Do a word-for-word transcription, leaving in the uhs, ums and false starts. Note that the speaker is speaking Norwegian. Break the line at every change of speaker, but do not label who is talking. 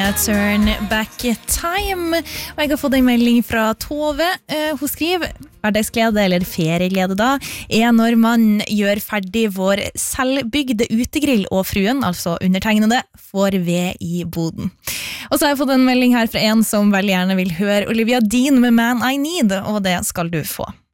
med Turn Back Time. Og jeg har fått en melding fra Tove. Uh, hun skriver, hverdagsglede eller ferieglede da, er når man gjør ferdig vår selvbygde utegrill og fruen, altså undertegnede, får ved i boden. Og så har jeg fått en melding her fra en som veldig gjerne vil høre Olivia Dean med Man I Need, og det skal du få.